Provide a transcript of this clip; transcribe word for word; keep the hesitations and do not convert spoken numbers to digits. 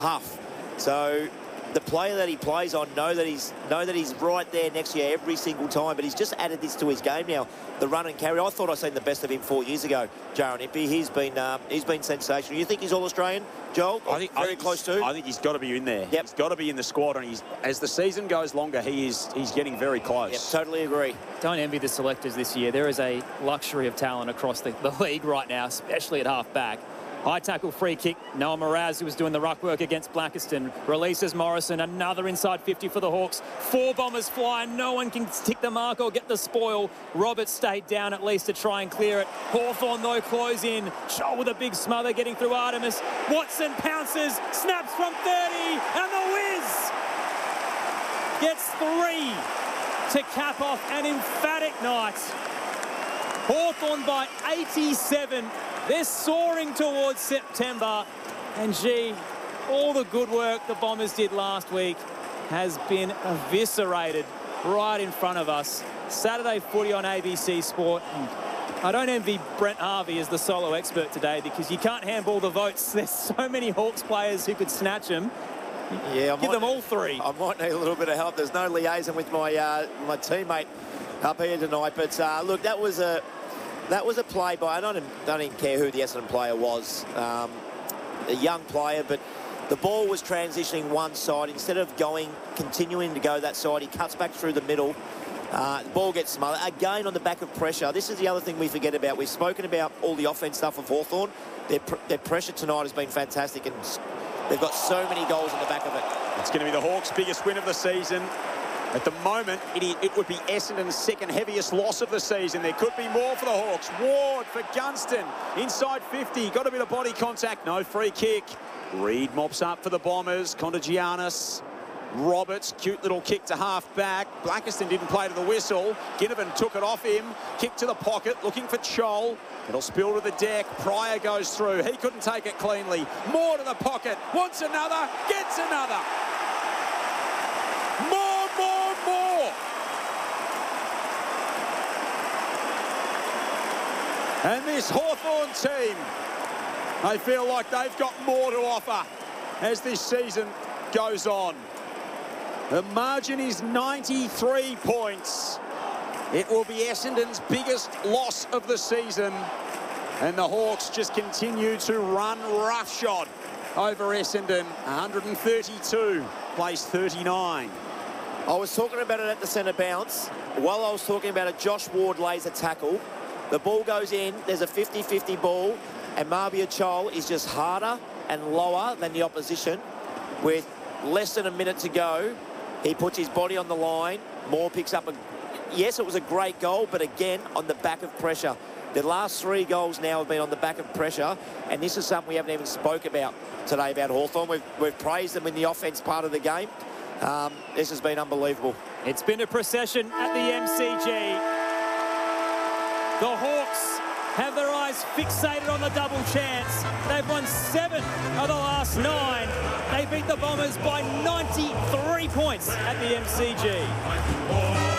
Huff. So the player that he plays on know that he's know that he's right there next year every single time, but he's just added this to his game now. The run and carry. I thought I seen the best of him four years ago. Jaron Impey, he's been um, he's been sensational. You think he's all Australian, Joel? I think very I think close to. I think he's got to be in there. Yep. He's got to be in the squad, and he's as the season goes longer, he is he's getting very close. Yep, totally agree. Don't envy the selectors this year. There is a luxury of talent across the, the league right now, especially at half-back. High tackle, free kick. Noah Mraz, who was doing the ruck work against Blackiston, releases Morrison. Another inside fifty for the Hawks. Four bombers fly. No one can tick the mark or get the spoil. Roberts stayed down at least to try and clear it. Hawthorn, though, close in. Scholl with a big smother getting through Artemis. Watson pounces, snaps from thirty, and the Wiz gets three to cap off an emphatic night. Hawthorn by eighty-seven. They're soaring towards September. And, gee, all the good work the Bombers did last week has been eviscerated right in front of us. Saturday footy on A B C Sport. I don't envy Brent Harvey as the solo expert today because you can't handball the votes. There's so many Hawks players who could snatch them. Yeah, I Give might, them all three. I might need a little bit of help. There's no liaison with my uh, my teammate up here tonight. But, uh, look, that was a... That was a play by, I don't, don't even care who the Essendon player was, um, a young player, but the ball was transitioning one side. Instead of going, continuing to go that side, he cuts back through the middle. Uh, the ball gets smothered. Again, on the back of pressure. This is the other thing we forget about. We've spoken about all the offense stuff of Hawthorn. Their, pr their pressure tonight has been fantastic, and they've got so many goals on the back of it. It's going to be the Hawks' biggest win of the season. At the moment, it, it would be Essendon's second heaviest loss of the season. There could be more for the Hawks. Ward for Gunston. Inside fifty. Got a bit of body contact. No free kick. Reed mops up for the Bombers. Contagianis. Roberts. Cute little kick to half back. Blackiston didn't play to the whistle. Ginnivan took it off him. Kick to the pocket. Looking for Scholl. It'll spill to the deck. Pryor goes through. He couldn't take it cleanly. More to the pocket. Wants another. Gets another. More. More, more. And this Hawthorn team, they feel like they've got more to offer as this season goes on. The margin is ninety-three points. It will be Essendon's biggest loss of the season. And the Hawks just continue to run roughshod over Essendon. one hundred thirty-two, place thirty-nine. I was talking about it at the centre bounce. While I was talking about it, Josh Ward lays a tackle. The ball goes in. There's a fifty fifty ball. And Marbia Chol is just harder and lower than the opposition. With less than a minute to go, he puts his body on the line. Moore picks up a... Yes, it was a great goal, but again, on the back of pressure. The last three goals now have been on the back of pressure. And this is something we haven't even spoke about today about Hawthorn. We've, we've praised them in the offense part of the game. Um, this has been unbelievable. It's been a procession at the M C G. The Hawks have their eyes fixated on the double chance. They've won seven of the last nine. They beat the Bombers by ninety-three points at the M C G.